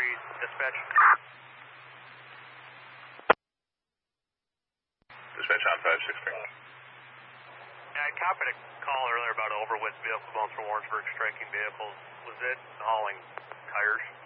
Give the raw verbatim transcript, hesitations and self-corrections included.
three, dispatch. Dispatch on five six three. Yeah, I copied a call earlier about an overweight vehicle going through Warrensburg striking vehicles. Was it hauling tires?